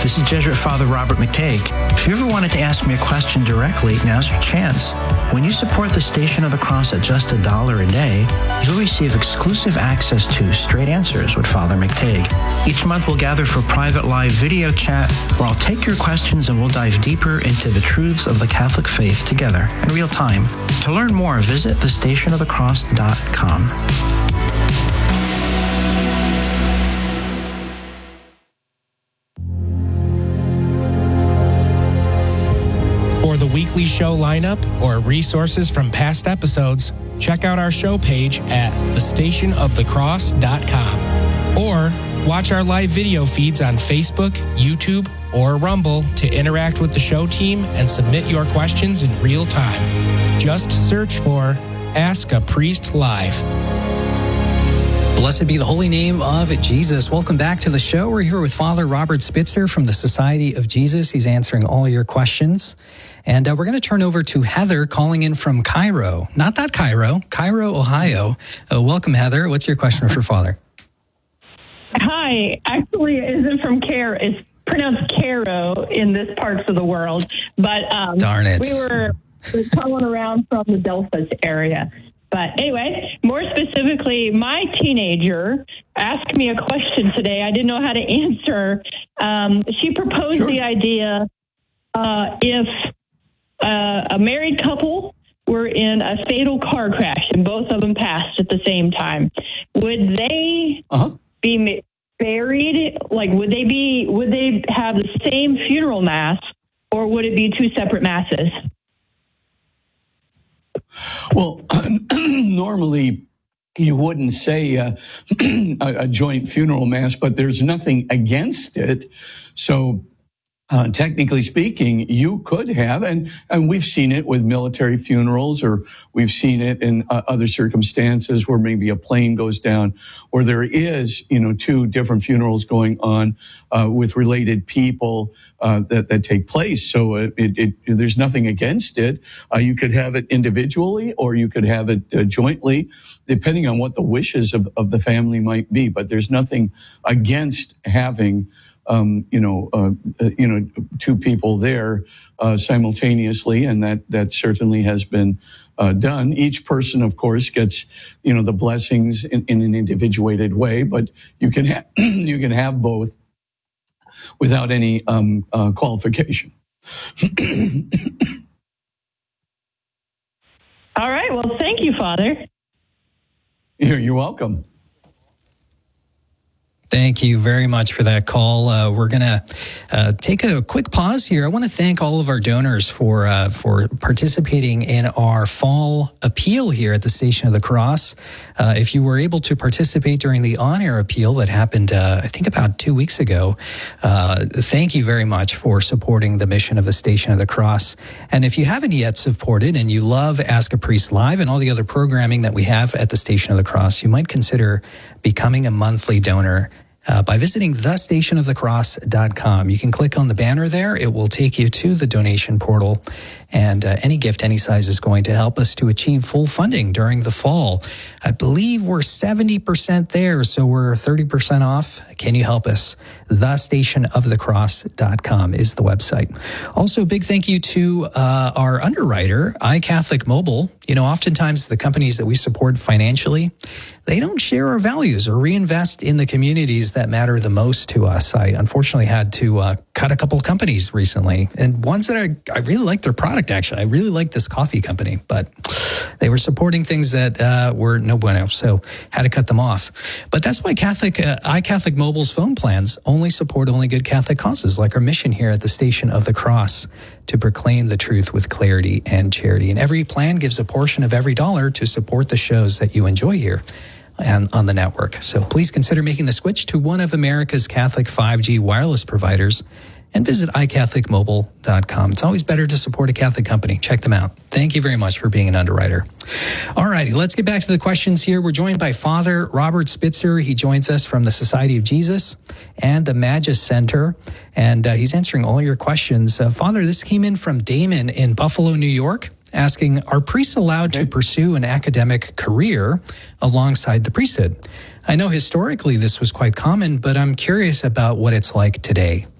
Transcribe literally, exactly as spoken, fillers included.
This is Jesuit Father Robert McTague. If you ever wanted to ask me a question directly, now's your chance. When you support the Station of the Cross at just a dollar a day, you'll receive exclusive access to Straight Answers with Father McTague. Each month we'll gather for private live video chat where I'll take your questions and we'll dive deeper into the truths of the Catholic faith together in real time. To learn more, visit the station of the cross dot com. For the weekly show lineup or resources from past episodes, check out our show page at the station of the cross dot com. Or watch our live video feeds on Facebook, YouTube, or Rumble to interact with the show team and submit your questions in real time. Just search for Ask a Priest Live. Blessed be the holy name of Jesus. Welcome back to the show. We're here with Father Robert Spitzer from the Society of Jesus. He's answering all your questions. And uh, we're going to turn over to Heather calling in from Cairo. Not that Cairo, Cairo, Ohio. Uh, welcome, Heather. What's your question for Father? Hi. Actually, it isn't from Cairo. It's pronounced Cairo in this parts of the world. But um, Darn it. we were, we were calling around from the Delphos area. But anyway, more specifically, my teenager asked me a question today. I didn't know how to answer. Um, she proposed sure. the idea uh, if uh, a married couple were in a fatal car crash and both of them passed at the same time, would they uh-huh. be buried? Like, would they be? Would they have the same funeral mass, or would it be two separate masses? Well, normally you wouldn't say uh, a, a joint funeral mass, but there's nothing against it. So uh, technically speaking, you could have, and, and we've seen it with military funerals, or we've seen it in uh, other circumstances where maybe a plane goes down, or there is, you know, two different funerals going on uh, with related people uh, that, that take place. So it, it, it, there's nothing against it. Uh, you could have it individually, or you could have it uh, jointly, depending on what the wishes of, of the family might be. But there's nothing against having Um, you know, uh, uh, you know, two people there uh, simultaneously, and that that certainly has been uh, done. Each person, of course, gets you know the blessings in, in an individuated way, but you can ha- you can have both without any um, uh, qualification. All right. Well, thank you, Father. You're, you're welcome. Thank you very much for that call. Uh, we're going to uh, take a quick pause here. I want to thank all of our donors for uh, for participating in our fall appeal here at the Station of the Cross. Uh, if you were able to participate during the on-air appeal that happened, uh, I think about two weeks ago, uh, thank you very much for supporting the mission of the Station of the Cross. And if you haven't yet supported and you love Ask a Priest Live and all the other programming that we have at the Station of the Cross, you might consider becoming a monthly donor Uh, by visiting the station of the cross dot com. You can click on the banner there. It will take you to the donation portal. And uh, any gift, any size is going to help us to achieve full funding during the fall. I believe we're seventy percent there, so we're thirty percent off. Can you help us? the station of the cross dot com is the website. Also, big thank you to uh, our underwriter, iCatholic Mobile. You know, oftentimes the companies that we support financially, they don't share our values or reinvest in the communities that matter the most to us. I unfortunately had to uh, cut a couple of companies recently, and ones that I, I really like their product, actually. I really like this coffee company, but they were supporting things that uh, were no bueno, so had to cut them off. But that's why Catholic uh, iCatholic Mobile's phone plans only support only good Catholic causes, like our mission here at the Station of the Cross, to proclaim the truth with clarity and charity. And every plan gives a portion of every dollar to support the shows that you enjoy here and on the network. So please consider making the switch to one of America's Catholic five G wireless providers and visit i catholic mobile dot com. It's always better to support a Catholic company. Check them out. Thank you very much for being an underwriter. All righty, let's get back to the questions here. We're joined by Father Robert Spitzer. He joins us from the Society of Jesus and the Magis Center, and uh, he's answering all your questions. Uh, Father, this came in from Damon in Buffalo, New York, asking, are priests allowed okay. to pursue an academic career alongside the priesthood? I know historically this was quite common, but I'm curious about what it's like today.